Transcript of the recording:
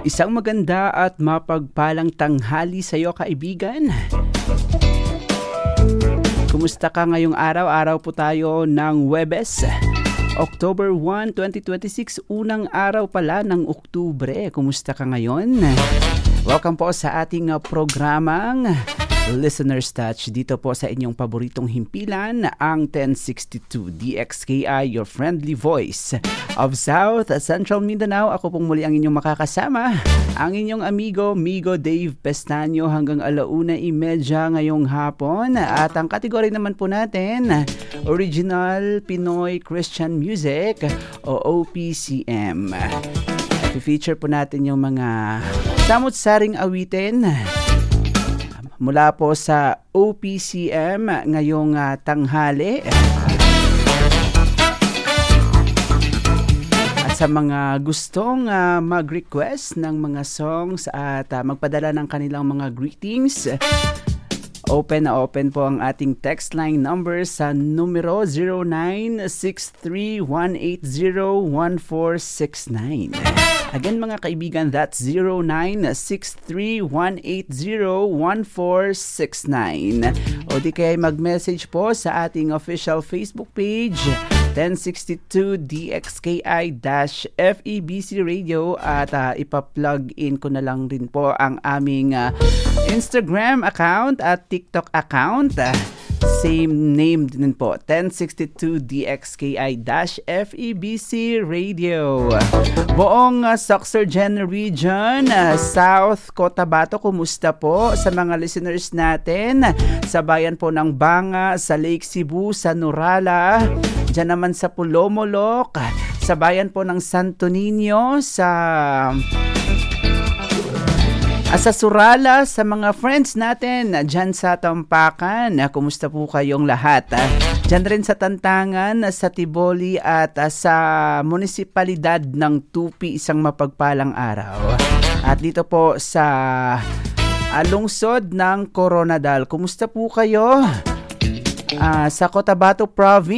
Isang maganda at mapagpalang tanghali sa iyo, kaibigan. Kumusta ka ngayong araw? Araw po tayo ng Huwebes, October 1, 2026, unang araw pala ng Oktubre. Kumusta ka ngayon? Welcome po sa ating programang Listener's Touch dito po sa inyong paboritong himpilan, ang 1062 DXKI, your friendly voice of South Central Mindanao. Ako pong muli ang inyong makakasama, ang inyong amigo Dave Pestaño hanggang 1:30 ngayong hapon. At ang kategory naman po natin, Original Pinoy Christian Music o OPCM. I-feature po natin yung mga samut-saring awitin mula po sa OPCM ngayong tanghali. At sa mga gustong mag-request ng mga songs at magpadala ng kanilang mga greetings, open na open po ang ating text line number sa numero 0963-180-1469. Again mga kaibigan, that's 0963-180-1469. O di kaya mag-message po sa ating official Facebook page, 1062 DXKI-FEBC Radio, at ipa-plug in ko na lang din po ang aming Instagram account at TikTok account. Same name din po, 1062 DXKI-FEBC Radio. Buong Soxorgen Region, South Cotabato, kumusta po sa mga listeners natin? Sa bayan po ng Banga, sa Lake Cebu, sa Nurala, dyan naman sa Pulomolok, sa bayan po ng Santo Niño, sa Surala, sa mga friends natin dyan sa Tampakan. Kumusta po kayong lahat? Dyan rin sa Tantangan, sa Tiboli at sa munisipalidad ng Tupi, isang mapagpalang araw. At dito po sa lungsod ng Coronadal, kumusta po kayo? Sa Cotabato Province,